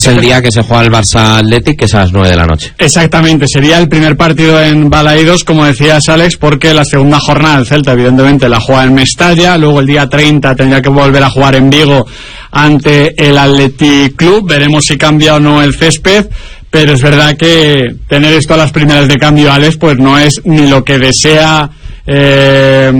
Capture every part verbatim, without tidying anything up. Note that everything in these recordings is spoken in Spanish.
Es el día que se juega el Barça Athletic, que es a las nueve de la noche. Exactamente, sería el primer partido en Balaídos, como decías, Alex, porque la segunda jornada del Celta evidentemente la juega en Mestalla, luego el día treinta tendría que volver a jugar en Vigo ante el Athletic Club. Veremos si cambia o no el césped, pero es verdad que tener esto a las primeras de cambio, Alex, pues no es ni lo que desea eh,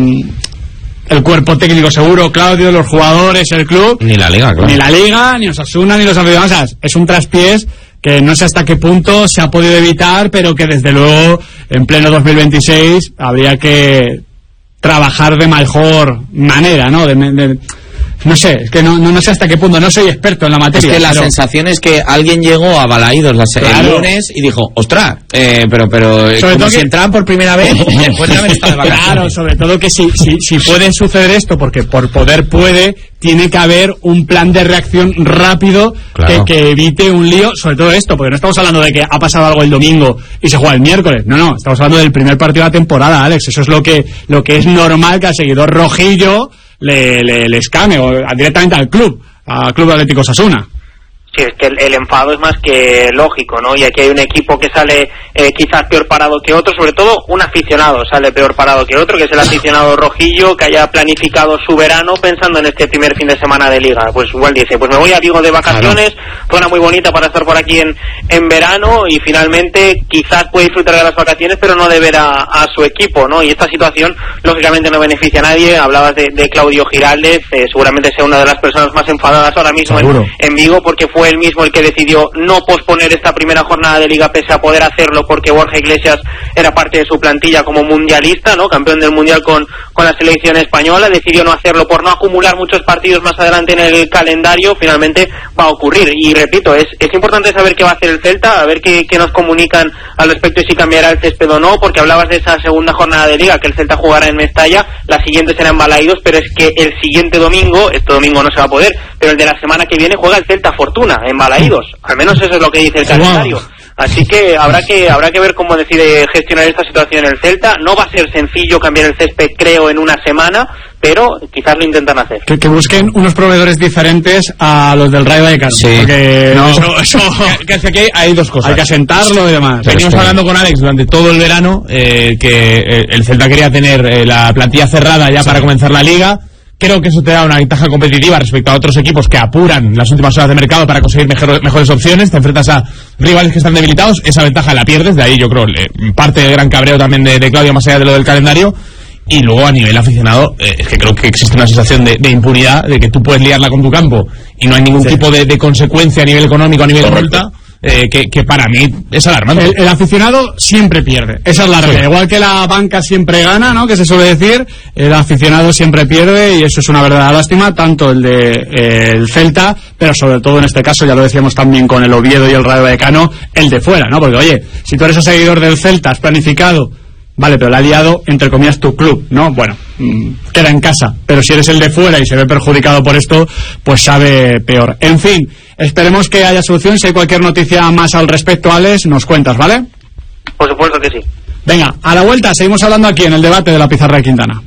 el cuerpo técnico seguro, Claudio, los jugadores, el club, ni la Liga, claro. Ni la Liga, ni Osasuna, ni los aficionados. Es un traspiés que no sé hasta qué punto se ha podido evitar, pero que desde luego en pleno dos mil veintiséis habría que trabajar de mejor manera, ¿no? De, de, no sé, es que no, no, no sé hasta qué punto, no soy experto en la materia. Es que la pero... sensación es que alguien llegó a Balaídos la, claro. el lunes y dijo, ostras, eh, pero, pero sobre como si que... entraban por primera vez después de haber estado de vacaciones. Claro, sobre todo que si, si, si puede suceder esto, porque por poder puede, tiene que haber un plan de reacción rápido, claro. que, que evite un lío, sobre todo esto, porque no estamos hablando de que ha pasado algo el domingo y se juega el miércoles, no, no, estamos hablando del primer partido de la temporada, Alex, eso es lo que, lo que es normal que al seguidor rojillo le, le, le escame, o directamente al club, al Club Atlético Osasuna. Sí, es que el, el enfado es más que lógico, ¿no? Y aquí hay un equipo que sale eh, quizás peor parado que otro, sobre todo un aficionado sale peor parado que otro, que es el aficionado rojillo que haya planificado su verano pensando en este primer fin de semana de Liga. Pues igual dice, pues me voy a Vigo de vacaciones, claro. zona muy bonita para estar por aquí en, en verano, y finalmente quizás puede disfrutar de las vacaciones, pero no de ver a, a su equipo, ¿no? Y esta situación lógicamente no beneficia a nadie. Hablabas de, de Claudio Giraldez, eh, seguramente sea una de las personas más enfadadas ahora mismo en, en Vigo, porque fue Fue él mismo el que decidió no posponer esta primera jornada de Liga, pese a poder hacerlo, porque Borja Iglesias era parte de su plantilla como mundialista, ¿no? Campeón del mundial con, con la selección española. Decidió no hacerlo por no acumular muchos partidos más adelante en el calendario. Finalmente va a ocurrir. Y repito, es, es importante saber qué va a hacer el Celta, a ver qué, qué nos comunican al respecto y si cambiará el césped o no, porque hablabas de esa segunda jornada de Liga, que el Celta jugará en Mestalla, la siguiente será en Balaídos, pero es que el siguiente domingo, este domingo no se va a poder, pero el de la semana que viene juega el Celta Fortuna en Balaídos, al menos eso es lo que dice el calendario. Wow. Así que habrá que habrá que ver cómo decide gestionar esta situación el Celta. No va a ser sencillo cambiar el césped, creo, en una semana, pero quizás lo intentan hacer. Que, que busquen unos proveedores diferentes a los del Rayo Vallecano. Sí. Porque no, eso, eso que, que aquí hay dos cosas. Hay que asentarlo y demás. Venimos hablando con Alex durante todo el verano eh, que eh, el Celta quería tener eh, la plantilla cerrada ya sí. para comenzar la Liga. Creo que eso te da una ventaja competitiva respecto a otros equipos que apuran las últimas horas de mercado para conseguir mejor, mejores opciones. Te enfrentas a rivales que están debilitados, esa ventaja la pierdes. De ahí yo creo eh, parte del gran cabreo también de, de Claudio, más allá de lo del calendario. Y luego a nivel aficionado, eh, es que creo que existe una sensación de, de impunidad, de que tú puedes liarla con tu campo y no hay ningún sí. tipo de, de consecuencia a nivel económico, a nivel de multa. Eh, que, que para mí es alarmante. El, el aficionado siempre pierde, esa es la realidad. Sí. Igual que la banca siempre gana, ¿no? Que se suele decir, el aficionado siempre pierde, y eso es una verdadera lástima, tanto el de eh, el Celta, pero sobre todo en este caso, ya lo decíamos también con el Oviedo y el Rayo Vallecano, el de fuera, ¿no? Porque oye, si tú eres el seguidor del Celta, has planificado, vale, pero le ha liado, entre comillas, tu club, ¿no? Bueno, mmm, queda en casa, pero si eres el de fuera y se ve perjudicado por esto, pues sabe peor. En fin, esperemos que haya solución. Si hay cualquier noticia más al respecto, Alex, nos cuentas, ¿vale? Por supuesto que sí. Venga, a la vuelta seguimos hablando aquí en el debate de la Pizarra de Quintana.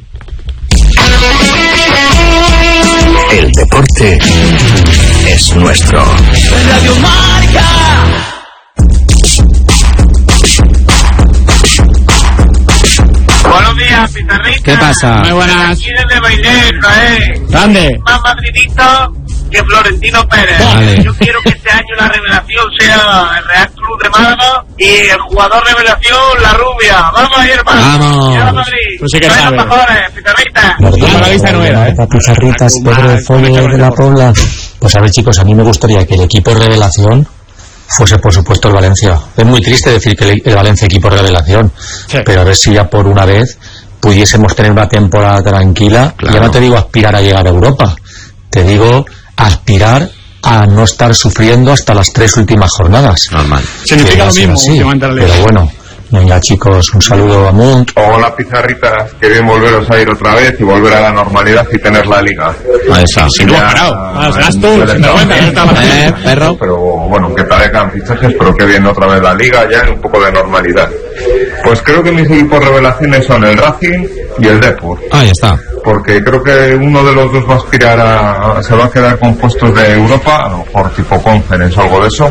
El deporte es nuestro. Radio Marca. Buenos días, pizarrita. ¿Qué pasa? Muy buenas. Aquí desde Bailén, ¿eh? ¿Dónde? Más madridista que Florentino Pérez. Vale. Yo quiero que este año la revelación sea el Real Club de Málaga y el jugador revelación, la rubia. Vamos ahí, hermano. Vamos. Ya Madrid. Pues sí que sabe. Los mejores, pizarrita. La vista no era, ¿eh? Pizarritas, Pedro de Fondo de la Pobla. Pues a ver, chicos, a mí me gustaría que el equipo revelación fuese, por supuesto, el Valencia. Es muy triste decir que el Valencia equipo revelación, sí. pero a ver si ya por una vez pudiésemos tener una temporada tranquila. Claro. Ya no te digo aspirar a llegar a Europa, te digo aspirar a no estar sufriendo hasta las tres últimas jornadas. Normal. Significa lo mismo, así, pero bueno. Venga, chicos, un saludo a Munt. Hola, pizarritas, que bien volveros a ir otra vez y volver a la normalidad y tener la liga. Ahí está. Si no, parado. Serás tú, sin vergüenza. Eh, perro. Pero bueno, aunque parezcan fichajes, pero que viene otra vez la liga ya en un poco de normalidad. Pues creo que mis equipos revelaciones son el Racing y el Depor. Ahí está. Porque creo que uno de los dos va a aspirar a, se va a quedar con puestos de Europa, a lo mejor tipo Conference o algo de eso.